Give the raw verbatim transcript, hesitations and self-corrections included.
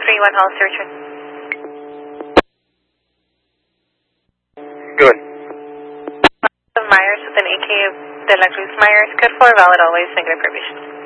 three one Hollister return. Good. Myers with an A K of De La Cruz Myers, code four, valid always, negative permission.